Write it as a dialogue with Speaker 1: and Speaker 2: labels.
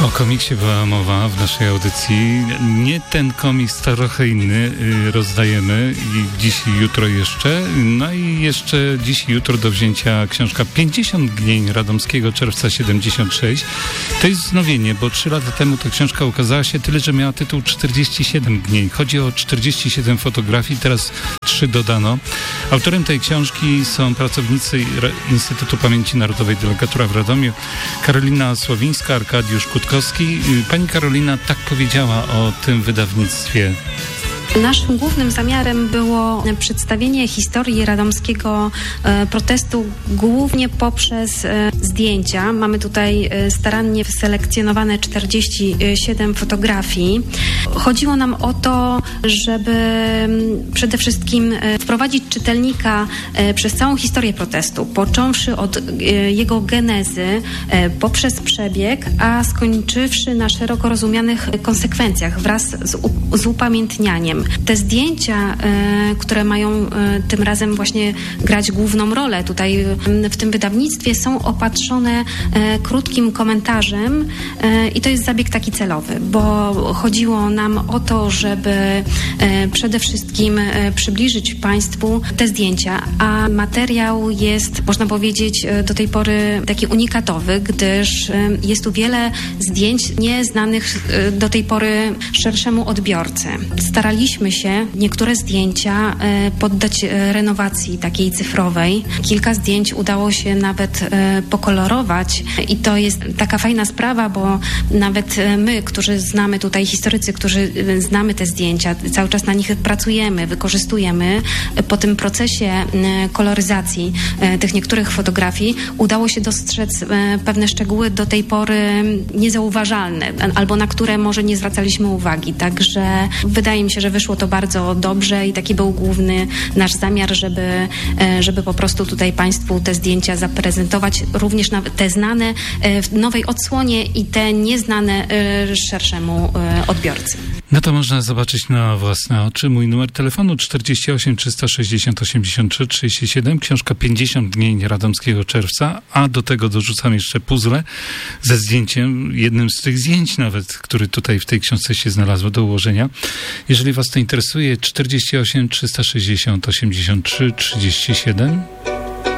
Speaker 1: O komiksie była mowa w naszej audycji. Nie ten komiks, trochę inny rozdajemy i dziś i jutro jeszcze. No i jeszcze dziś i jutro do wzięcia książka 50 gnień Radomskiego, czerwca 76. To jest wznowienie, bo 3 lata temu ta książka ukazała się, tyle że miała tytuł 47 gnień. Chodzi o 47 fotografii, teraz 3 dodano. Autorem tej książki są pracownicy Instytutu Pamięci Narodowej Delegatura w Radomiu, Karolina Słowińska, Arkadiusz Kutkowski. Pani Karolina tak powiedziała o tym wydawnictwie.
Speaker 2: Naszym głównym zamiarem było przedstawienie historii radomskiego protestu głównie poprzez zdjęcia. Mamy tutaj starannie wyselekcjonowane 47 fotografii. Chodziło nam o to, żeby przede wszystkim wprowadzić czytelnika przez całą historię protestu, począwszy od jego genezy, poprzez przebieg, a skończywszy na szeroko rozumianych konsekwencjach wraz z upamiętnianiem. Te zdjęcia, które mają tym razem właśnie grać główną rolę tutaj w tym wydawnictwie, są opatrzone krótkim komentarzem i to jest zabieg taki celowy, bo chodziło nam o to, żeby przede wszystkim przybliżyć Państwu te zdjęcia, a materiał jest, można powiedzieć, do tej pory taki unikatowy, gdyż jest tu wiele zdjęć nieznanych do tej pory szerszemu odbiorcy. Staraliśmy się niektóre zdjęcia poddać renowacji takiej cyfrowej. Kilka zdjęć udało się nawet pokolorować i to jest taka fajna sprawa, bo nawet my, którzy znamy tutaj, historycy, którzy znamy te zdjęcia, cały czas na nich pracujemy, wykorzystujemy. Po tym procesie koloryzacji tych niektórych fotografii udało się dostrzec pewne szczegóły do tej pory niezauważalne albo na które może nie zwracaliśmy uwagi. Także wydaje mi się, że wyszło to bardzo dobrze i taki był główny nasz zamiar, żeby po prostu tutaj Państwu te zdjęcia zaprezentować, również nawet te znane w nowej odsłonie i te nieznane szerszemu odbiorcy.
Speaker 1: No to można zobaczyć na własne oczy. Mój numer telefonu 48 360 83 37, książka 50 gnień Radomskiego czerwca, a do tego dorzucam jeszcze puzzle ze zdjęciem, jednym z tych zdjęć nawet, który tutaj w tej książce się znalazło do ułożenia. Jeżeli Was to interesuje, 48 360 83 37.